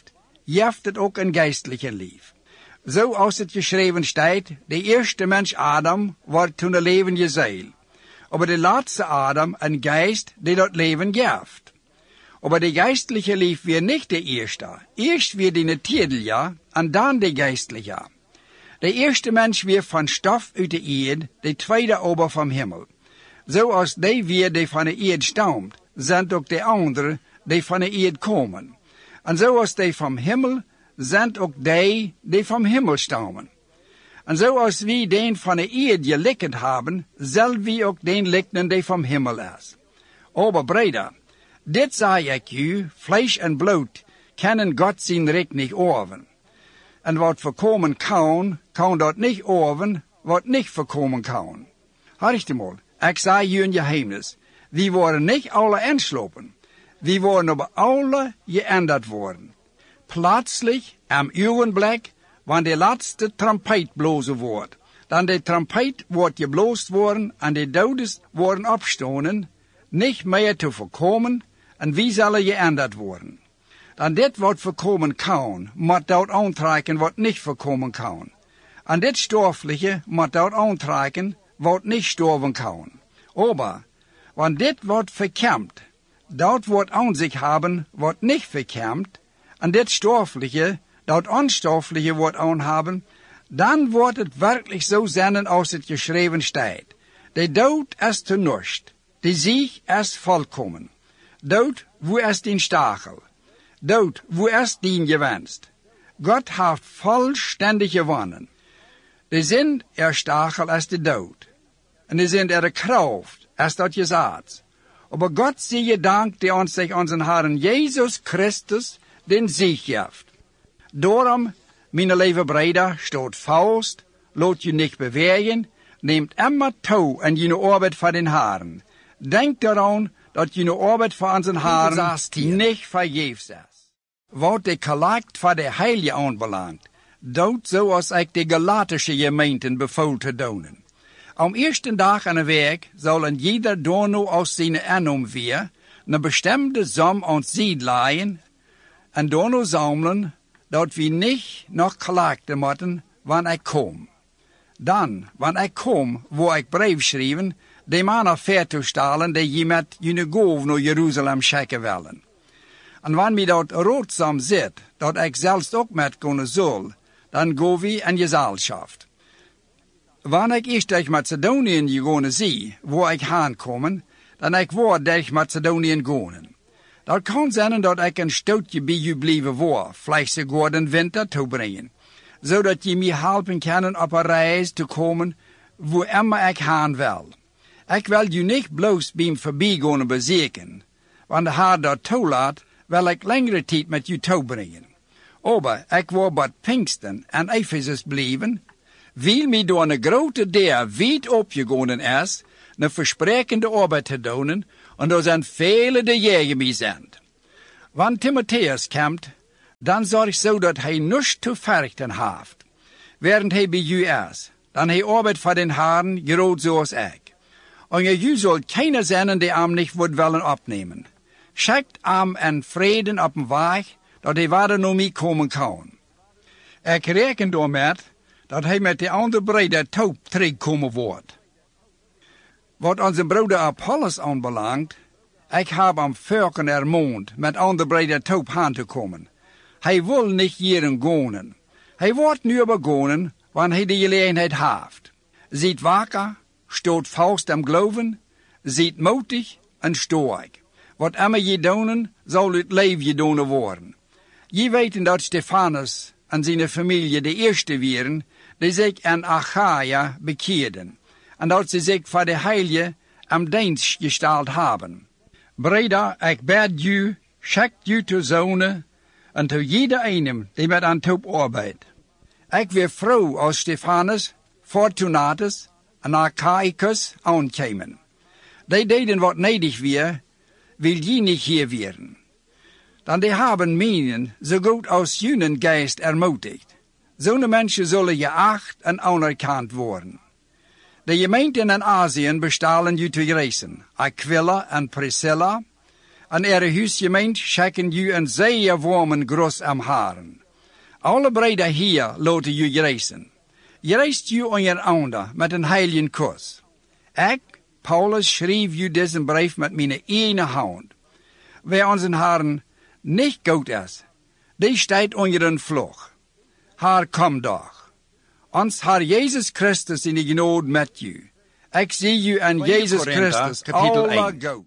jeft het ook een geistelijke lief. Zoals het geschreven staat, de eerste mens Adam wordt toen een levende ziel. Aber de laatste Adam een geest die dat leven geeft. Aber de geistliche lief weer niet de eerste. Eerst weer de natuurlijke en dan de geistliche. De eerste mens weer van stof uit de aarde, de tweede ober van hemel. Zoals die weer die van de aarde stamt, zijn ook de anderen die van de aarde komen. En zoals die van hemel, zijn ook die van hemel stammen. En zoals wij den van de aarde gelikt hebben, zullen wij ook den likken die van hemel is. Aber breder, dit zei ik u, vlees en bloed kennen God zijn rijk niet orven. En wat voorkomen kan dat niet orven, wat niet voorkomen kan. Hoort mal, ik zei u een geheimnis. We worden niet alle inslopen. We worden op alle geändert worden. Plötzlich, am ogenblik, wanneer de laatste trompet blozen wordt. Dan de trompet wordt gebloosd worden en de doden worden opstonen, niet meer te voorkomen, en wie zullen geändert worden. Dan dit wat voorkomen kan, moet dat aantrekken wat niet voorkomen kan. En dit stoffelijke moet dat aantrekken wat niet sterven kan. Aber, wanneer dit wordt verkämpt, dat wordt aan zich hebben wat niet verkämpt, en dit stoffelijke, dat onstoffelijke wordt aanhaben, dan wordt het werkelijk zo zijn als het geschreven staat. De dood is te nust, de zieg is volkomen. Dood, wo is dien stachel? Dood, wo is dien gewenst? God heeft vollständig gewonnen. De zin stachel is de dood. En de zin kracht is dat gezaad. Aber God zie je dank die ons zich onze Herren Jezus Christus den Sieg geeft. Daarom, mijn lieve breder, stoot vast, laat je niet bewegen, neemt immer toe en je arbeid voor den Herren. Denk eraan dat je arbeid voor onze Herren niet vergeefs is. Wat de collect voor de heilige aanbelangt, doet zoals ik de Galatische gemeenten bevoel te doen. Am eerste dag aan de week zal een jeder dono aus zijn aanom weer een bestemde som aan ziet leien en dono samelen, dat we niet nog collecten moeten, wanneer ik kom. Dan, wanneer ik kom, waar ik brief schrijven, de mannen vertoestellen die je met je goof naar Jeruzalem schikken willen. En wanneer dat roodsam zit, dat ik zelfs ook met kunnen zal, dan gaan we in gezelschap. Wanneer ik eerst durch Macedonien gegaan zie, waar ik aankomen, dan ik word durch Macedonien gaan. Dat kan zijn dat ik een stootje bij u blijven word, vielleicht sogar den winter toebrengen, zodat je mij helpen kan op een reis te komen, wo immer ik gaan wil. Ik wil je niet bloos beim voorbijgaan bezoeken. Wanneer de Heer dat toelaat, wil ik langere tijd met u toebrengen. Aber ik wil bij Pinksten en Ephesus blijven, Wil mij door een grote deel wiet opgegonnen is, een versprekende arbeid te doen, en er zijn vele die tegen mij zijn. Wanneer Timotheus komt, dan zorg zo dat hij niets te verrichten heeft. Während hij bij u is, dan hij arbeid voor den Herrn, groot zoals ik. En je zult keiner zijn die hem niet wordt willen opnemen. Schickt hem en vreden op een weg, dat hij verder naar mij komen kan. Ik reken daarmee dat hij met de andere breder toop terugkomen wordt. Wat onze broeder Apollos aanbelangt, ik heb hem vorken ermoond met andere breder toop aan te komen. Hij wil niet hierin gonen. Hij wordt nu begonnen, wanneer hij de gelegenheid heeft. Ziet wakker, stoot vast am geloven, ziet moedig en sterk. Wat immer je doen, zal het leven je doen worden. Je weten dat Stefanus en zijn familie de eerste waren, die zich in Achaia bekeerden, en dat ze zich voor de heilige am dienst gesteld hebben. Breder, ik bid u, schickt u te zonen, en te jeder einem die met aan top arbeidt. Ik weer vrouw als Stefanus, Fortunatus en Achaicus aankomen. Die deden wat nedig weer, wil je niet hier werden. Dan die hebben menen zo goed als junen geest ermutigt. Zo'n mensen zullen geacht en anerkend worden. De gemeenten in Azië bestalen u te reizen, Aquila en Priscilla, en ihre huisgemeente schicken u een zeer warmen groet am Herrn. Alle breder hier laten u reizen. Je reist u onder met een heiligen kus. Ik, Paulus, schreef u deze brief met mijn ene hand. Wer onze Herrn niet goed is, die staat onder een vloeg. Haar kom doch. Ons Herr Jezus Christus in de genade met u. Ik zie u en Jezus Christus alle goed.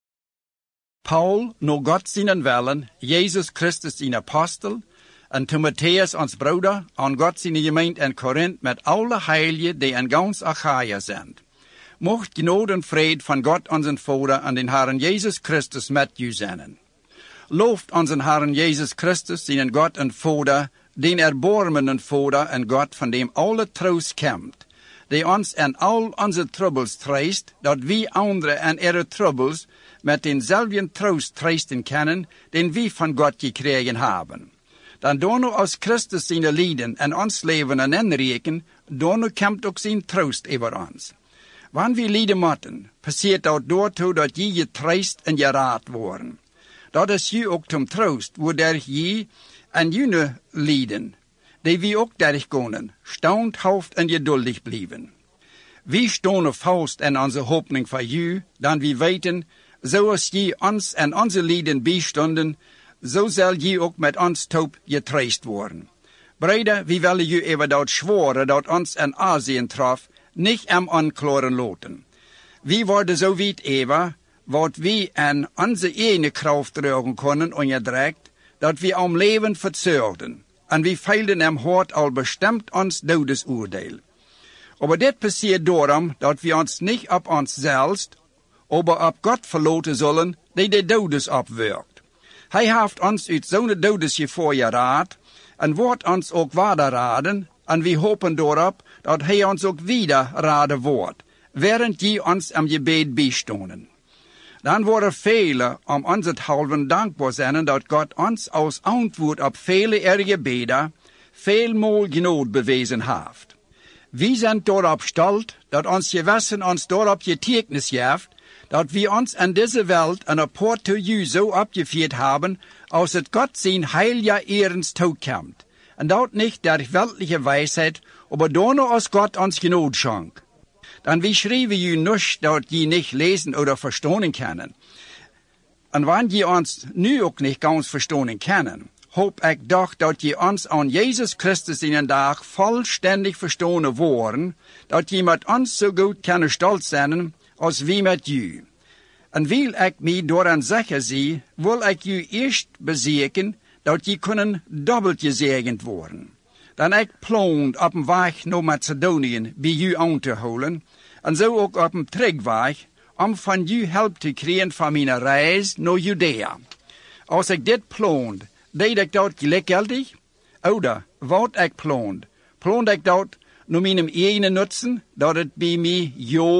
Paul, naar God zijn willen, Jezus Christus zijn apostel, en Timotheus ons broeder, aan God zijn gemeente in Korinthe met alle heiligen die in gans Achaia zijn. Mocht genade en vrede van God onze Vader en den Herrn Jezus Christus met u zijn. Looft onze Herrn Jezus Christus zijn God en Vader, den erbarmenden Vader en God van dem alle troost komt, die ons in al onze troubles troost, dat wie anderen en ihre troubles met denzelfden troost troosten kunnen, den wie van God gekregen hebben. Dan dono als Christus zijn lijden en ons leven en inreken, dono komt ook zijn troost over ons. Wanneer we lijden moeten, passiert dat doortoe dat je getroost en geraad worden. Dat is je ook tom troost, waardoor je en jullie lijden, die we ook derg kunnen, standhaft en geduldig blijven. We stonden vast in onze hoopning voor u, dan we weten, zoals je ons en onze lijden bijstonden, zo zal je ook met ons toop getroost worden. Breder, we willen je even dat zworen dat ons in Azië trof, niet am aanklaren laten. We worden zo weit even, wat we in onze ene kracht dragen kunnen onderdrukt, dat we om leven verzorgden, en we feilden hem hart al bestemd ons dodesoordeel. Aber dit passiert daarom, dat we ons niet op ons zelfs, aber op God verlaten zullen, die de dodes opwerkt. Hij heeft ons uit zo'n dodesgevaar geraad, en wordt ons ook waarder raden, en we hopen daarop, dat hij ons ook wieder raden wordt, während je ons am gebed bijstonden. Dan worden velen om ons het halven dankbaar zijn dat God ons als antwoord op vele gebeden veelmaal genade bewezen heeft. We zijn daarop stolz dat ons gewissen ons daarop getekend heeft, dat we ons in deze wereld een apport to u zo opgevierd hebben, als het God zijn heilige erens toekomt. En dat niet door weltliche wijsheid, aber door als God ons genade schenkt. Dan we schrijven u niet dat je niet lezen oder verstaan kunnen. En wanneer je ons nu ook niet gans verstaan kunnen, hoop ik toch dat je ons aan Jezus Christus in een dag vollständig verstaan worden, dat je met ons zo goed kan stolz zijn als we met u. En wil ik mij door een zeker zie, wil ik u eerst bezeken dat je kunnen dubbelt gezegend worden. Dan ik plan op een weg naar Macedonië bij u aan te houden, en zo ook op een terugweg, om van u hulp te krijgen van mijn reis naar Judea. Als ik dit deed ik dat gelijkgeldig? Oder wat ik plande ik dat mijn ene nutzen, dat het bij mij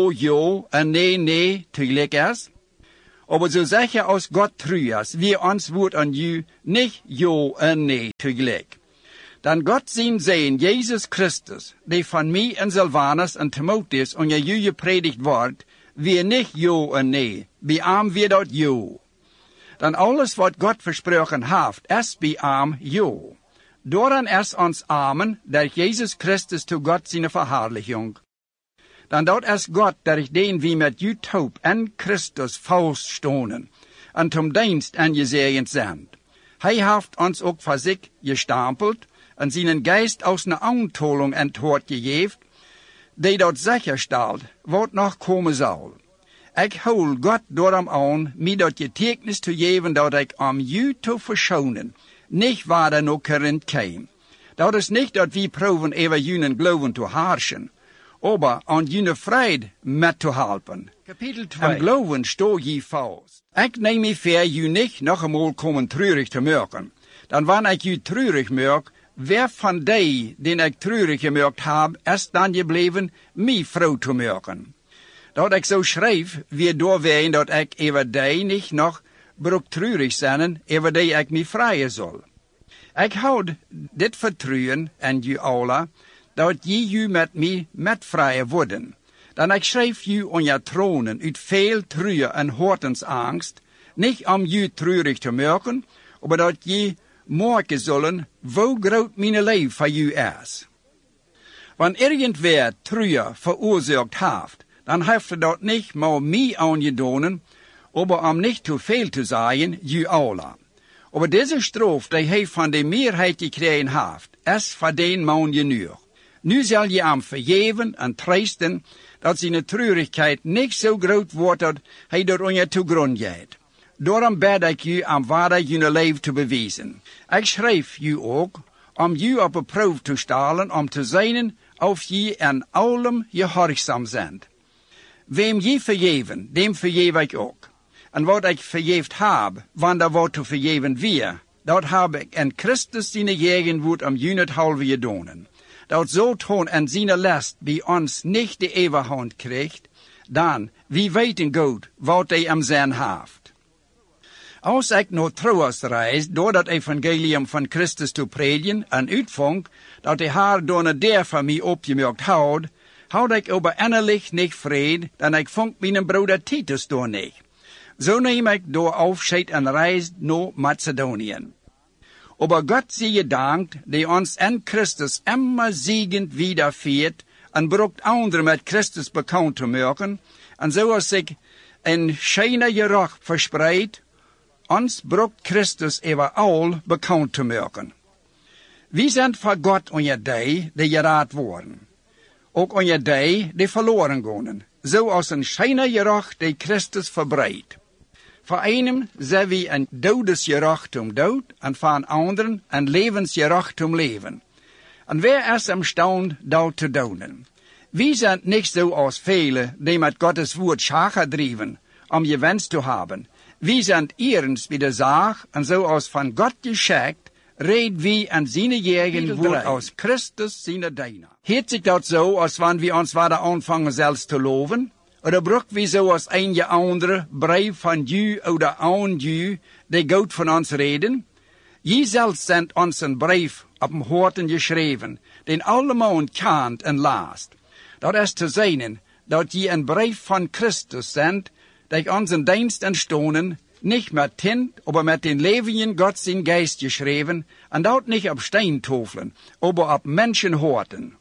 jo en nee tegelijk is? Aber so sicher als Gott treu ist, wie ons woord aan u nicht jo en nee tegelijk. Dan Gott zijn Sehen, Jesus Christus, die van mij en Silvanus en Timotheus onder u gepredigt wordt, wie nicht jo en nee, bij am wie dat jo. Dan alles wat Gott versprochen heeft, is bij am jo. Doran is ons Amen, durch Jesus Christus zu Gott seine Verherrlichung. Dan dat is Gott, durch den wie met u taub en Christus vaststonen, en zum Dienst aangesehen zijn. Hij heeft ons ook voor zich gestampeld, en zijn geest aus ne Aantolung enthoort gegeven, die dat sicherstelt, wat nog komen zal. Ik hol God daarom aan, mij dat getuigenis te geven, dat ik om u te verschonen, nicht waar er nog Korinth kwam. Dat is niet dat we proeven over junen geloven te herrschen, aber aan june vrede met te helpen. Kapitel 2. En geloven sto je vast. Ik neem me voor u niet nog eenmaal komen treurig te maken. Dan wanneer ik u treurig maak, wer van die, den ik treurig gemaakt heb, is dan gebleven, mij vrouw te maken. Dat ik zo schrijf, wie doorween dat ik over die niet nog broek treurig zijn, over die ik mij vrijen zal. Ik houd dit vertrouwen en u alle, dat je met mij met vrije worden. Dan ik schrijf u on je tronen uit veel treue en hortensangst, niet om u treurig te maken, maar dat je morgen zullen, hoe groot mijn leven voor u is. Wanneer irgendwer treue veroorzaakt heeft, dan heeft dat niet maar mij aangedaan, maar om niet te veel te zijn, u alle. Maar deze straf die hij van de meerheid gekregen heeft, is voor den man genoeg. Nu zal je hem vergeven en troosten, dat zijn treurigheid niet zo groot wordt dat hij door on je te grond gaat. Daarom bid ik u om waardig je leven te bewijzen. Ik schrijf u ook, om u op een proef te stellen, om te zien of je in allem gehoorzaam bent. Wem je vergeven, dem vergeef ik ook. En wat ik vergeefd heb, wanneer wat te vergeven weer, dat heb ik in Christus zijn gegenwoord om u het halve gedaan. Dat zo toon en zijn last bij ons niet de eeuwigheid krijgt, dan, wie weten goed wat hij am zijn heeft. Als ik naar trouwens reis, door dat evangelium van Christus te predigen en uitvang, dat hij haar door een der van mij opgemerkt houdt, houd ik over innerlijk niet vrede, dan ik vond mijn broeder Titus door niet. Zo neem ik door afscheid en reis naar Macedonië. Aber Gott sei gedankt, die ons in Christus immer siegend widerfährt en brucht anderen met Christus bekannt te maken, en zoals zich een schijne gerucht verspreidt, ons brucht Christus overal bekannt te maken. We zijn voor God onder die geraad worden. Ook onder die verloren gaan, zoals een schijne gerucht die Christus verbreidt. Voor einem zijn we een dodesgerucht om dood, en voor een anderen een levensgerucht om leven. En wer is imstand dat te doen? We zijn niet zo als velen die met Gottes woord schacher drijven, om je wens te hebben. We zijn eerens bij de zaak, en zoals van God geschikt, reed we en zijn eigen woord als Christus zijn dienaar. Heet zich dat zo, als wanneer we ons waren aanvangen zelfs te loven? Oder brucht wie so als een je andere brief van u oder aan u, die goed van ons reden? Je zelf zendt ons een brief op een horten geschreven, den allemaal kent en laast. Dat is te zijn, dat je een brief van Christus zendt, die ons een dienst entstonen, niet met tint, maar met den levenden God zijn geest geschreven, en dat niet op steintofelen, maar op menschenhorten.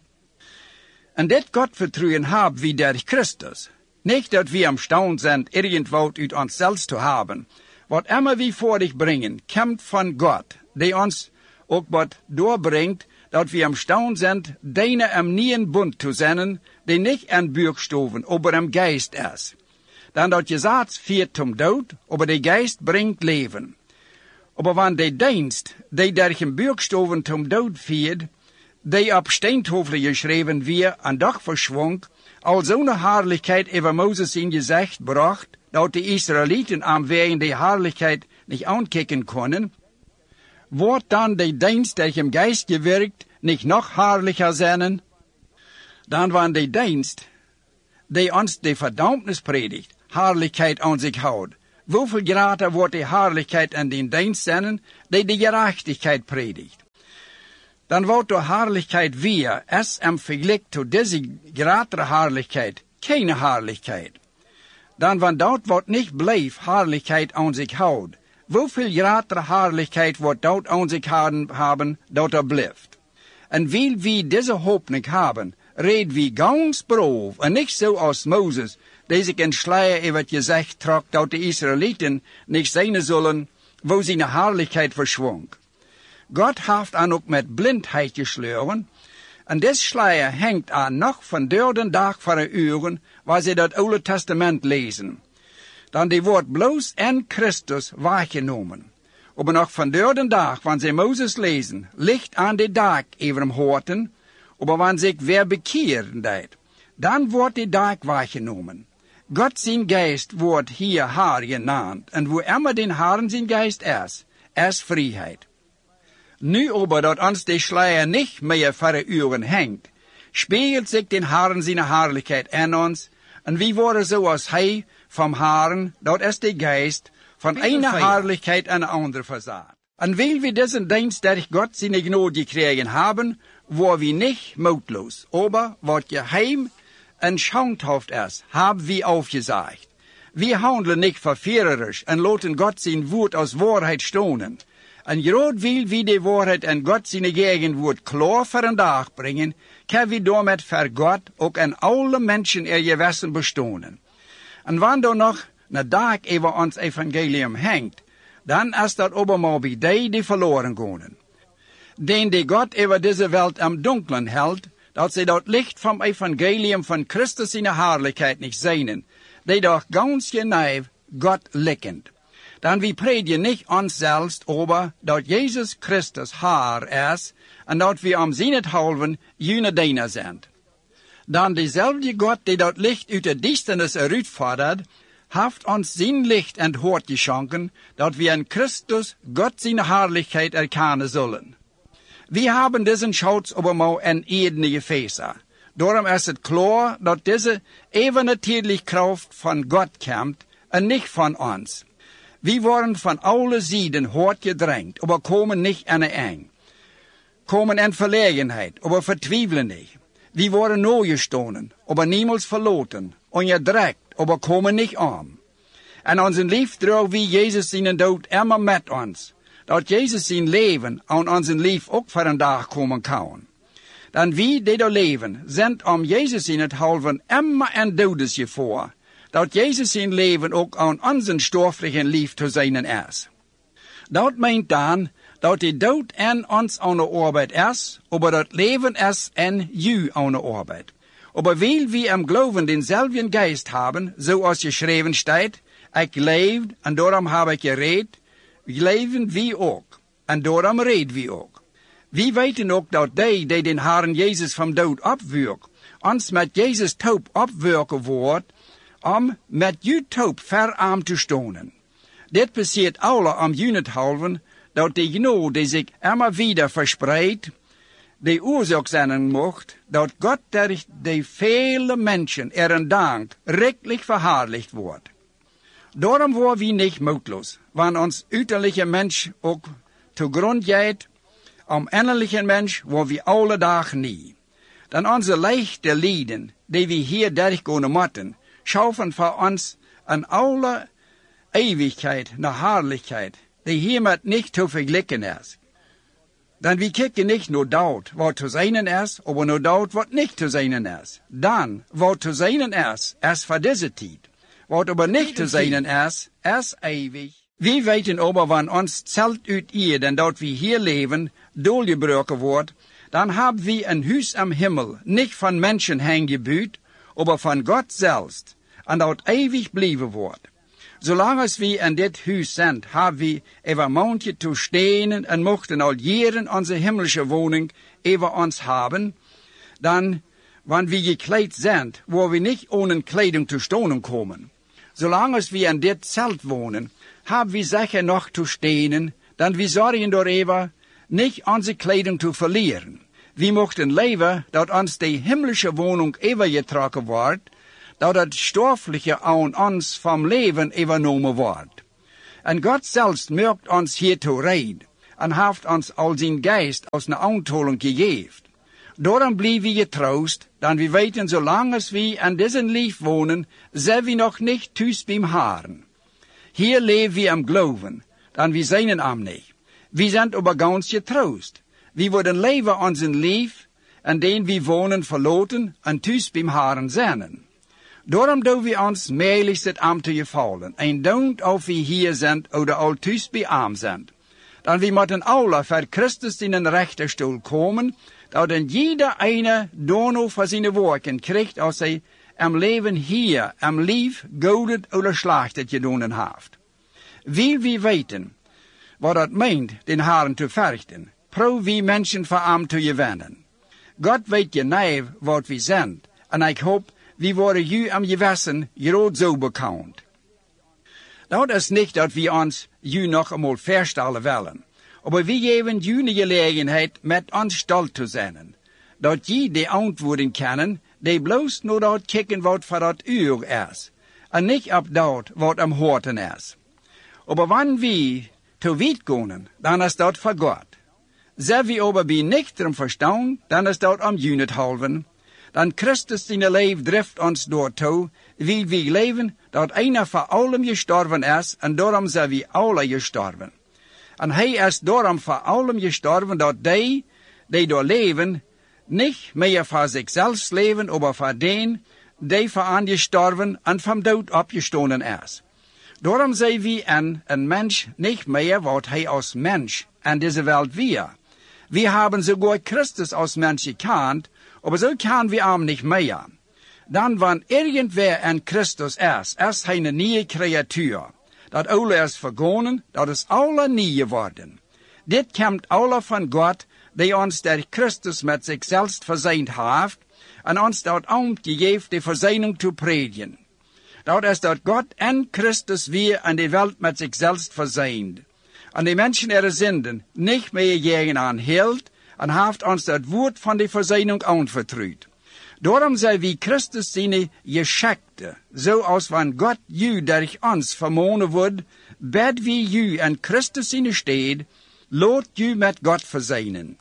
En dit Gottvertrauen haben wir durch Christus. Nicht, dass wir imstande sind, irgendwo uit uns selbst zu haben. Was immer wir vor dich bringen, kommt von Gott, der uns auch was doorbringt, dass wir imstande sind, deine im nien Bund zu senden, der nicht an Bürgstoven, aber im Geist ist. Dann dat Gesetz führt zum Tod, aber der Geist bringt Leben. Aber wenn der Dienst, der durch den Bürgstoven zum Tod führt, der op Steintofel geschreven wir en doch verschwong, al zo'n Herrlichkeit über Moses in Gesicht bracht, dat die Israeliten am wegen der Herrlichkeit nicht ankicken können, wordt dann der Dienst, der im Geist gewirkt, nicht noch herrlicher sein? Dan waren de dienst, die ons de verdammnis predigt, Herrlichkeit aan zich houdt. Hoeveel groter wordt de Herrlichkeit aan den dienst zijn, die de gerechtigheid predigt. Dan wordt de Herrlichkeit weer, es vergelijk tot deze grotere Herrlichkeit, keine Herrlichkeit. Dan van dat wordt niet blijf Herrlichkeit aan zich houdt. Hoeveel grotere Herrlichkeit wordt dat aan zich hebben, dat blijft. En wil we deze hoop hebben, red we ganz brav, en niet zo als Moses, die zich in schleier over het gezegd trok, dat de Israëlieten niet zijn zullen, wo zijn Herrlichkeit verschwonk. God heeft aan ook met blindheid gesloren, en des schleier hangt aan nog van den dag voor de uren, waar ze dat Oude Testament lezen. Dan die wordt bloos en Christus waargenomen. Aber nog van den dag, wanneer ze Moses lezen, licht aan de dag even hoorten, aber wanneer zich weer bekeeren deed, dan wordt de dag waargenomen. God zijn geest wordt hier haar genaamd, en wo immer den Herren zijn geest is vrijheid. Nu aber dat ons de schleier niet meer voor de uren hangt, spiegelt zich den Herren zijn Herrlichkeit in ons, en we worden zoals hij vom Herren, dat is de geest, van eine Herrlichkeit aan de andere verzaat. En wil we deze dienst durch Gott zijn Gnade gekregen haben, wo we niet moedloos, aber wat geheim en schandhaft is, haben we aufgesagt. We handelen niet verführerisch en laten Gott zijn woord als waarheid stonen. En groot wil we de waarheid en God zijn gegenwoord klaar voor een dag brengen, kan we daarmee voor God ook en alle mensen gewessen bestonen. En wanneer nog een dag over ons evangelium hangt, dan is dat obermaal bij die verloren gaan. Den die God over deze wereld am dunklen houdt, dat ze dat licht vom evangelium van Christus in de Herrlichkeit niet zijn, die doch ganz genauw God lickend. Dan we predigen niet ons zelfs over dat Jezus Christus Haar is, en dat we om zijnenthalven jene diener zijn. Dan dezelfde God die dat licht uit de duisternis eruit vordert, heeft ons zijn licht en hoort geschonken, dat we in Christus God zijn Herrlichkeit erkennen zullen. We hebben deze schouts obermaal en edenige feesten. Daarom is het klaar dat deze evennatürliche kracht van God komt en niet van ons. We worden van alle zijden hard gedrängt, aber komen niet aan de eng. Komen in verlegenheid, aber vertwijfelen niet. We worden neergestoten, aber niemals verloten. Onderdrukt, aber komen niet aan. En onze lief dragen we Jezus zijn dood immer met ons. Dat Jezus zijn leven aan onze lief ook voor een dag komen kan. Dan wie die daar leven, zijn om Jezus in het halven immer en dodesgevaar. Dat Jezus zijn leven ook aan onze stoffelijke lief te zijn is. Dat meent dan dat de dood en ons aan de arbeid is, aber dat leven is en u aan de arbeid. Aber weil wir am Glauben denselben Geist haben, so als geschreven staat, ik leef en daarom heb ik gereed, leven wie ook, en daarom reed wie ook. We weten ook dat die den Herren Jezus van dood opwek, ons met Jezus doop opwerken wordt, om met je doop verarmd te stonen. Dit passiert alle om junethalven, dat de genade die zich immer wieder verspreidt, de oorzaak zijn mocht, dat God durch de vele mensen een dank rechtlich verherrlicht wordt. Daarom worden we niet moedloos, wanneer ons uiterlijke mens ook te grond gaat, om innerlijke mens worden we alle dagen niet. Dan onze leichte lijden, die we hier durchgaan moeten, schaffen voor ons een alle eeuwigheid naar herrlichkeit, die hiermee niet te vergelijken is. Dan we kijken niet naar dat wat te zijn is, maar naar dat wat niet te zijn is. Dan, wat te zijn is voor deze tijd. Wat aber niet te zijn is eeuwig. We weten aber, wanneer ons zelt uit hier, en dat we hier leven, doorgebroken wordt, dan hebben we een huis am Himmel, niet van mensen heengebuurd, aber van God zelfs, en dat eeuwig blijven wordt. Zolang als we in dit huis zijn, hebben we over maandje te stenen en mochten al jaren onze himmlische woning over ons hebben, dan, wanneer we gekleed zijn, waar we niet ohne kleding te stonen komen. Zolang als we in dit zelt wonen, hebben we zeker nog te stenen, dan we zorgen daarover niet onze kleding te verlieren. wie mochten leven dat ons die himmlische woning overgetrokken wordt, dat het stoffelijke aan ons van leven overnomen wordt. En God zelfs mögt ons hiertoe red, en heeft ons al zijn geest als een aantoling gegeven. Daarom blijven we getroost, dan we weten, zolang als we aan deze lief wonen, zijn we nog niet thuis bij Haren. Hier leven we am geloven, dan we zijn am niet. We zijn aber ganz getroost. We worden leven onze lief, en den we wonen verloten, en thuis bij Haren zijn. Daarom doen we ons meerlijst het am te gevallen, en don't of we hier zijn, of al thuis bij am zijn. Dan we moeten alle voor Christus in een rechterstoel komen, dat dan jeder eine dono voor zijn werken krijgt als hij am leven hier, am lief, godet of slachtet gedaan heeft. Wil we weten wat dat meent, den Herren te verrichten, probeer wie mensen voor am te gewinnen. God weet genau wat we zijn, en ik hoop, we worden u am gewissen groot zo bekend. Dat is niet dat we ons u nog eenmaal verstellen willen, maar we geven u de gelegenheid met ons stolz te zijn, dat je de antwoorden kennen, die bloos naar dat kijken wat voor dat uur is, en niet op dat wat am horten is. Maar wanneer we te weit gaan, dan is dat voor God. Zijn we aber bij nichteren verstaan, dan is dat om u niet halven. Dan Christus zijn leven drift ons doortoe, wil we leven dat einer voor allen gestorven is, en daarom zijn we alle gestorven. En hij is daarom voor allen gestorven, dat die door leven, niet meer voor zichzelf leven, maar voor den, die voor aan gestorven en van dood opgestonden is. Daarom zijn we een mens niet meer wat hij als mens en deze wereld weer. We hebben sogar Christus als mens gekend, aber so kan we hem niet meer. Dan wanneer irgendwer in Christus is hij een nieuwe creatuur. Dat oude is vergonnen, dat is alle nieuw geworden. Dit komt alle van God, die ons der Christus met zichzelf verzeind heeft, en ons dat ambt gegeven de verzeining te predigen. Dat is dat God en Christus weer en de wereld met zichzelf verzeind. En de mensen er zinden niet meer gegen aanhield, en heeft ons dat woord van de verzeining aanvertrouwd. Daarom zijn we Christus zijn geschekte, zoals van God u durch ons vermonen wordt, bed wie u en Christus zijn steed, laat u met God verzeinen.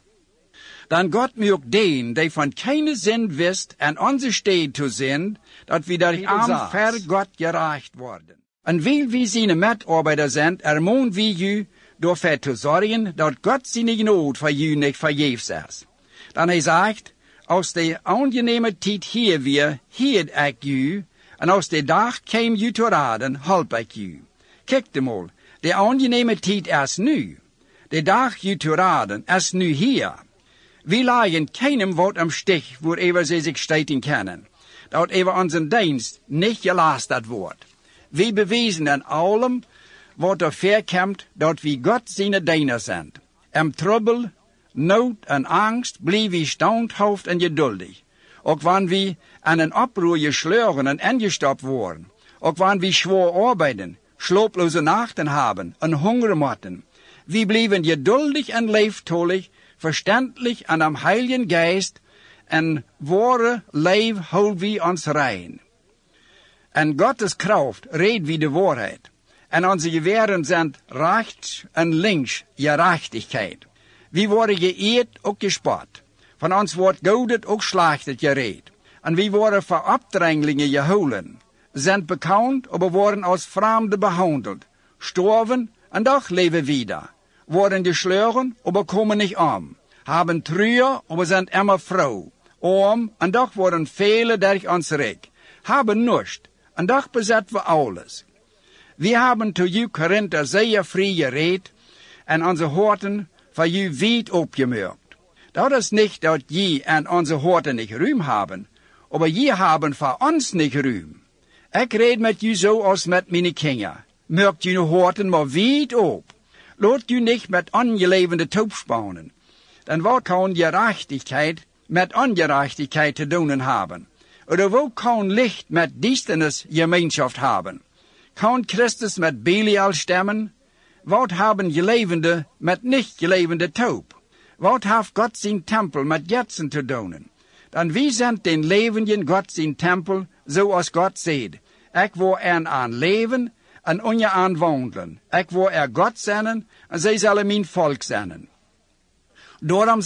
Dan God mögt den, die van keine zin wist, en onze steed te zijn, dat we durch am ver God gereicht worden. En weil we zijn medarbeiter zijn, ermoen we u, door te zorgen, dat God zijn genade voor u niet vergeefs is. Dan hij zegt, als de aangename tijd hier weer, hield ik u, en als de dag kwam u te raden, help ik u. Kijk eenmaal, de aangename tijd is nu. De dag u te raden is nu hier. We lagen keinem woord am stich, waarover ze zich stijten kunnen, dat over onze dienst niet gelasterd wordt. We bewijzen aan allem, wat er verkomt, dat we God zijn diener zijn. Am trouble, nood en angst blijven we standhaft en geduldig. Ook wanneer we aan een oproer gesleuren en ingestapt worden. Ook wanneer we zwaar arbeiden, slaaploze nachten hebben en hongeren moeten. We blijven geduldig en liefdollig, verständlich en am Heiligen Geist, en ware leef houden we ons rein. En Gottes kracht redt wie de waarheid. En onze geweren zijn rechts en links gerechtigheid. We worden geëerd ook gespot. Van ons wordt godet ook slachtet gereed. En we worden voor opdringlingen gehouden. Zijn bekend, maar worden als vreemden behandeld. Sterven en doch leven wieder. Worden geschlagen, aber komen niet om. Haben Treue, aber sind immer froh. Arm, en doch worden vele durch ons rijk. Haben nichts, en doch besetzen we alles. We haben zu u Korinther sehr frei geredet, en onze horten voor u wijd opgemerkt. Dat is niet dat je en onze horten niet ruim hebben, aber je hebben voor ons niet ruim. Ik red met u zoals met mijn kinderen. Merkt je horten maar wijd op. Laat u niet met ongelevende toop spannen. Dan wat kan gerechtigheid met ongerechtigheid te doen hebben? Oder wo kan licht met duisternis gemeenschap hebben? Kan Christus met Belial stemmen? Wat hebben gelevende met niet gelevende toop? Wat heeft God zijn tempel met jetsen te doen? Dan wie zijn den levenden God zijn tempel, zoals God zegt. Ik wil aan leven en onje aan wandelen. Ik wil God zijn en zij zullen mijn volk zijn. Daarom